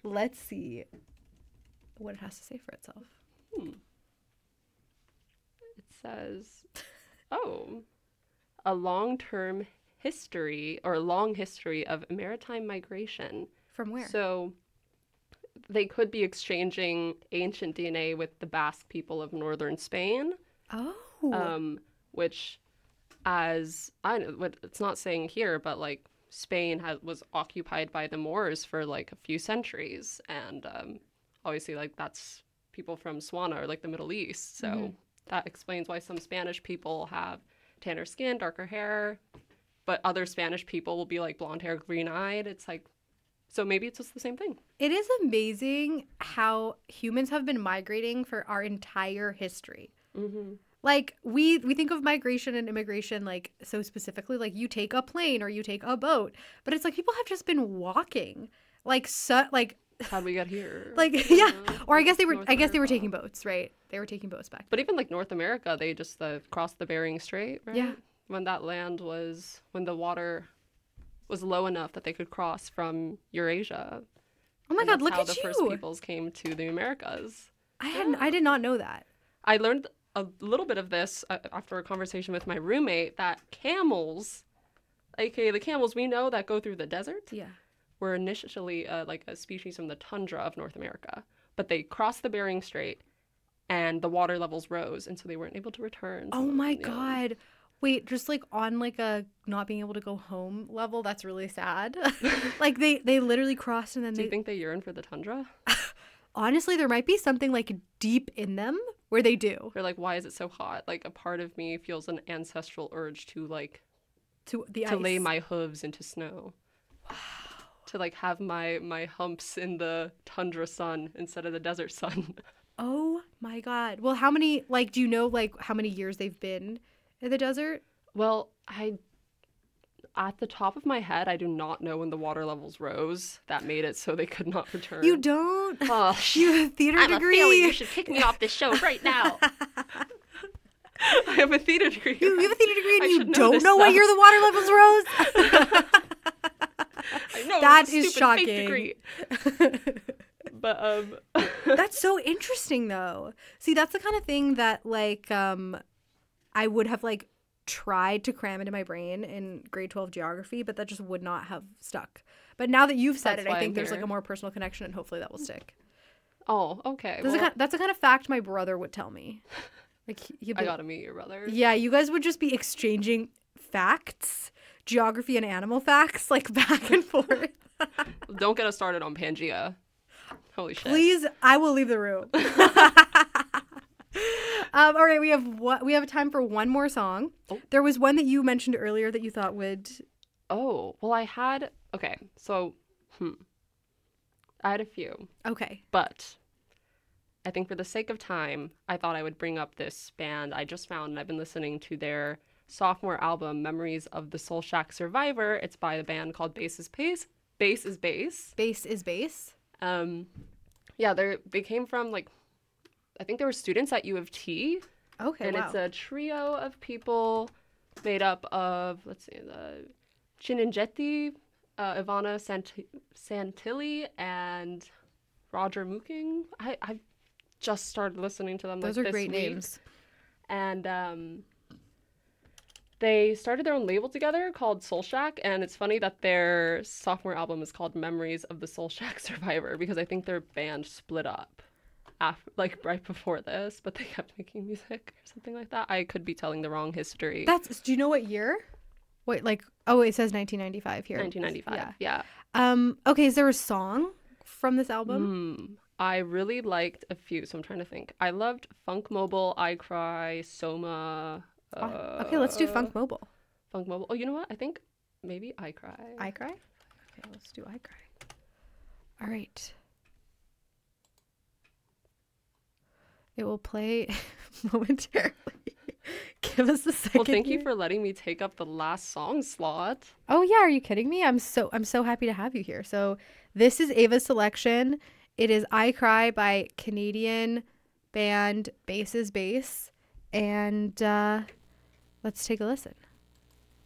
Let's see what it has to say for itself. It says, a long-term history or long history of maritime migration. From where? So they could be exchanging ancient DNA with the Basque people of northern Spain, Oh. which, as I know, what it's not saying here, but like Spain was occupied by the Moors for like a few centuries, and obviously like that's people from Swana or like the Middle East, so that explains why some Spanish people have tanner skin, darker hair, but other Spanish people will be like blonde hair, green eyed. It's like, so maybe it's just the same thing. It is amazing how humans have been migrating for our entire history. Mm-hmm. Like we think of migration and immigration like so specifically, like you take a plane or you take a boat, but it's like people have just been walking, like How'd we get here? like yeah. Or I guess they were North taking America. boats, right? They were taking boats back. But even like North America, they just crossed the Bering Strait, right? Yeah. When the water was low enough that they could cross from Eurasia. Oh my And God, that's look how at the you! first peoples came to the Americas. I did not know that. I learned a little bit of this after a conversation with my roommate that camels, aka the camels we know that go through the desert, Yeah. were initially like a species from the tundra of North America. But they crossed the Bering Strait and the water levels rose, and so they weren't able to return. Oh my God. Wait, just like on like a not being able to go home level, that's really sad. Like they literally crossed and then Do you think they yearn for the tundra? honestly, there might be something like deep in them where they do. Or like, why is it so hot? Like, a part of me feels an ancestral urge to like To the to ice. lay my hooves into snow. Wow. To like have my humps in the tundra sun instead of the desert sun. Oh my God. Well, how many, like, do you know, like, how many years they've been in the desert? Well, at the top of my head, I do not know when the water levels rose. That made it so they could not return. You don't? Oh, You have a theater I'm degree? a failure. You should kick me off this show right now. I have a theater degree. You have a theater degree and I you should know don't this know what stuff. year the water levels rose? I know That it's a is stupid fake shocking. degree. But That's so interesting, though. See, that's the kind of thing that, like, I would have, like, tried to cram into my brain in grade 12 geography, but that just would not have stuck. But now that you've said That's it, I why think I'm there's, here. like, a more personal connection, and hopefully that will stick. Oh, okay. That's the kind of fact my brother would tell me. Like, he'd be I gotta meet your brother. yeah, you guys would just be exchanging facts, geography and animal facts, like, back and forth. Don't get us started on Pangea. Holy shit. Please, I will leave the room. All right, we have time for one more song. Oh. There was one that you mentioned earlier that you thought would. Oh, well, I had a few, Okay. but I think for the sake of time, I thought I would bring up this band I just found, and I've been listening to their sophomore album, Memories of the Soul Shack Survivor. It's by the band called Bass is Bass. Bass is Bass. Bass is bass. Yeah, they came from like, I think they were students at U of T. Okay, And wow. it's a trio of people made up of, let's see, the Chininjetti, Ivana Santilli, and Roger Mooking. I've just started listening to them. Those like are this great week. names. And they started their own label together called Soul Shack, and it's funny that their sophomore album is called Memories of the Soul Shack Survivor, because I think their band split up like right before this, but they kept making music or something like that. I could be telling the wrong history. Do you know what year? Wait, like, oh, it says 1995 here. 1995. Yeah. Yeah. Okay, is there a song from this album? I really liked a few, so I'm trying to think. I loved Funk Mobile, I Cry, Soma. Okay, let's do Funk Mobile. Funk Mobile. Oh, you know what? I think maybe I Cry. I Cry? Okay, let's do I Cry. All right. It will play momentarily. Give us a second. Well, thank you here. for letting me take up the last song slot. Oh yeah, are you kidding me? I'm so happy to have you here. So this is Ava's selection. It is I Cry by Canadian band Bass is Bass. And let's take a listen.